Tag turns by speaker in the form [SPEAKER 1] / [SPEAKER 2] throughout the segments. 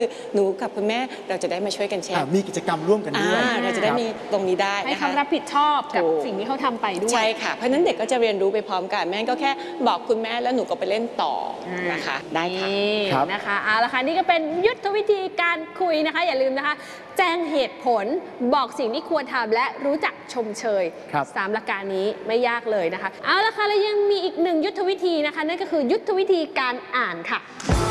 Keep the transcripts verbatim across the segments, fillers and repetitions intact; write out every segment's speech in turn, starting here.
[SPEAKER 1] หนูกับคุณแม่เราจะได้มาช่วยกันแชร์
[SPEAKER 2] มีกิจกรรมร่วมกันด้วย
[SPEAKER 1] เราจะได้มีตรงนี้ได้
[SPEAKER 3] ให้เขารับผิดชอบกับสิ่งที่เขาทำไปด้วย
[SPEAKER 1] ใช่ค่ะเพราะนั้นเด็กก็จะเรียนรู้ไปพร้อมกันแม่ก็แค่บอกคุณแม่แล้วหนูก็ไปเล่นต่อนะคะได้
[SPEAKER 3] ค่ะนะคะเอาละค่ะนี่ก็เป็นยุทธวิธีการคุยนะคะอย่าลืมนะคะแจ้งเหตุผลบอกสิ่งที่ควรทำและรู้จักชมเชยสามหลักการนี้ไม่ยากเลยนะคะเอาละค่ะแล้วยังมีอีกหนึ่งยุทธวิธีนะคะนั่นก็คือยุทธวิธีการอ่านค่ะ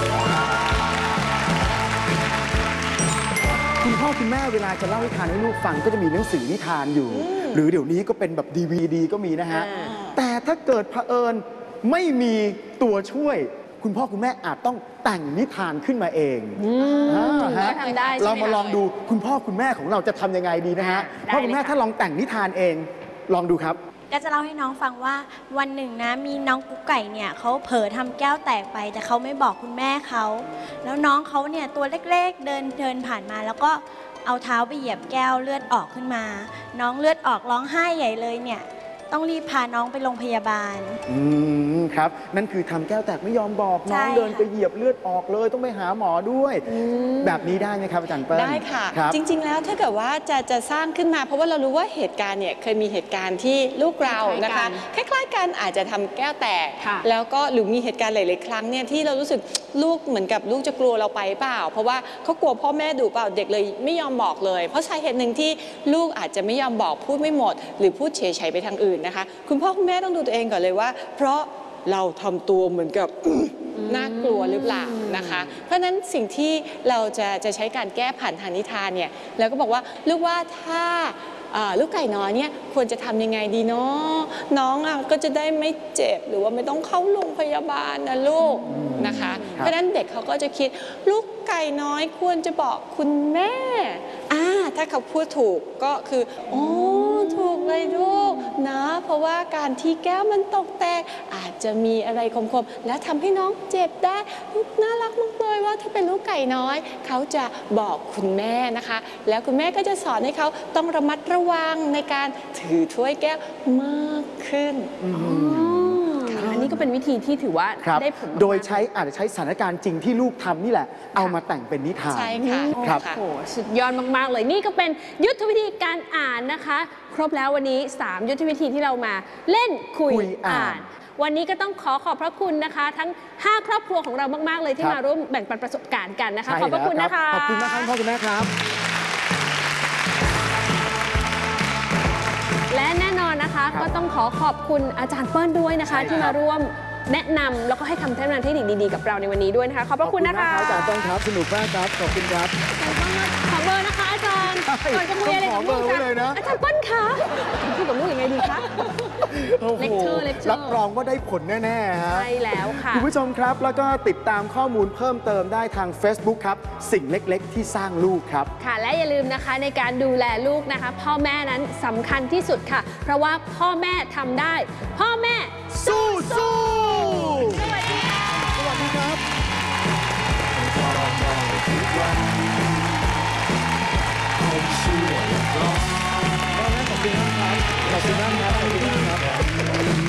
[SPEAKER 2] คุณพ่อคุณแม่เวลาจะเล่านิทานให้ลูกฟังก็จะมีหนังสือนิทานอยู่หรือเดี๋ยวนี้ก็เป็นแบบ ดี วี ดี ก็มีนะฮะแต่ถ้าเกิดเผอิญไม่มีตัวช่วยคุณพ่อคุณแม่อาจต้องแต่งนิทานขึ้นมาเอง
[SPEAKER 3] ทำได้
[SPEAKER 2] เรามาลองดูคุณพ่อคุณแม่ของเราจะทำยังไงดีนะฮะพ่อคุณแม่ถ้าลองแต่งนิทานเองลองดูครับ
[SPEAKER 4] ก็จะเล่าให้น้องฟังว่าวันหนึ่งนะมีน้องกุ๊กไก่เนี่ยเขาเผลอทำแก้วแตกไปแต่เขาไม่บอกคุณแม่เขาแล้วน้องเขาเนี่ยตัวเล็กๆเดินเดินผ่านมาแล้วก็เอาเท้าไปเหยียบแก้วเลือดออกขึ้นมาน้องเลือดออกร้องไห้ใหญ่เลยเนี่ยต้องรีบพาน้องไปโรงพยาบาล
[SPEAKER 2] อืมครับนั่นคือทำแก้วแตกไม่ยอมบอกน้องเดินไปเหยียบเลือดออกเลยต้องไปหาหมอด้วยแบบนี้ได้ไหมครับอาจารย์เปิ้ล
[SPEAKER 1] ได้ค่ะจริงๆแล้วถ้าเกิดว่าจะจะสร้างขึ้นมาเพราะว่าเรารู้ว่าเหตุการณ์เนี่ยเคยมีเหตุการณ์ที่ลูกเรานะคะคล้ายๆกันอาจจะทำแก้วแตกแล้วก็หรือมีเหตุการณ์หลายๆครั้งเนี่ยที่เรารู้สึกลูกเหมือนกับลูกจะกลัวเราไปเปล่าเพราะว่าเขากลัวพ่อแม่ดุเปล่าเด็กเลยไม่ยอมบอกเลยเพราะสาเหตุหนึ่งที่ลูกอาจจะไม่ยอมบอกพูดไม่หมดหรือพูดเฉยๆไปทางอื่นนะคะคุณพ่อคุณแม่ต้องดูตัวเองก่อนเลยว่าเพราะเราทำตัวเหมือนกับน่ากลัวหรือเปล่านะคะเพราะฉะนั้นสิ่งที่เราจะจะใช้การแก้ผ่านทางนิทานเนี่ยแล้วก็บอกว่าลูกว่าถ้าลูกไก่น้อยเนี่ยควรจะทำยังไงดีเนาะน้องอ่ะก็จะได้ไม่เจ็บหรือว่าไม่ต้องเข้าโรงพยาบาลนะลูกนะคะเพราะฉะนั้นเด็กเขาก็จะคิดลูกไก่น้อยควรจะบอกคุณแม่อ่าถ้าเขาพูดถูกก็คือโอ้ถูกเลยลูกนะเพราะว่าการที่แก้วมันตกแตกอาจจะมีอะไรคมๆและทำให้น้องเจ็บได้ลูกน่ารักมากเลยว่าถ้าเป็นลูกไก่น้อยเขาจะบอกคุณแม่นะคะแล้วคุณแม่ก็จะสอนให้เขาต้องระมัดระวังในการถือถ้วยแก้วมากขึ้น
[SPEAKER 3] อันนี้ก็เป็นวิธีที่ถือว่าได้ผล
[SPEAKER 2] โดยใช้อาจจะใช้สถานการณ์จริงที่ลูกทำนี่แหละเอามาแต่งเป็นนิทาน
[SPEAKER 1] ใช่ค่ะ
[SPEAKER 2] ครับ
[SPEAKER 3] โอ้โหสุดยอดมากๆเลยนี่ก็เป็นยุทธวิธีการอ่านนะคะครบแล้ววันนี้สามยุทธวิธีที่เรามาเล่นคุยอ่านวันนี้ก็ต้องขอขอบพระคุณนะคะทั้งห้าครอบครัวของเรามากๆเลยที่มาร่วมแบ่งปันประสบการณ์กันนะคะขอบพระคุณนะคะ
[SPEAKER 2] ขอบคุณมากครับพ่อคุณแม่ครับ
[SPEAKER 3] และแน่นอนนะคะก็ต้องขอขอบคุณอาจารย์เปิ้ลด้วยนะคะที่มาร่วมแนะนำแล้วก็ให้คำแนะนำเทคนิคดีๆกับเราในวันนี้ด้วยนะคะขอบพระคุณนะคะ
[SPEAKER 2] อาจารย์เปิ้ลครับสนุกมากครับขอบคุณครับ
[SPEAKER 3] ขอเบอร์นะคะอาจารย์ก่อนจะคุยอะไรกับลูกค่ะอาจารย์เปิ้ลคะคุยกับลูกยังไงดีคะเลคเชอร์เลคเชอร์
[SPEAKER 2] รับรองว่าได้ผลแน่ๆฮะ
[SPEAKER 3] ใช่แล้วค่ะ
[SPEAKER 2] คุณผู้ชมครับแล้วก็ติดตามข้อมูลเพิ่มเติมได้ทาง Facebook ครับสิ่งเล็กๆที่สร้างลูกครับ
[SPEAKER 3] ค่ะและอย่าลืมนะคะในการดูแลลูกนะคะพ่อแม่นั้นสำคัญที่สุดค่ะเพราะว่าพ่อแม่ทำได้พ่อแม่
[SPEAKER 2] สู้สู้
[SPEAKER 3] สวัสดีค่ะ
[SPEAKER 2] สวัสดีครับขอบคุณมากครับขอบคุณมากครับ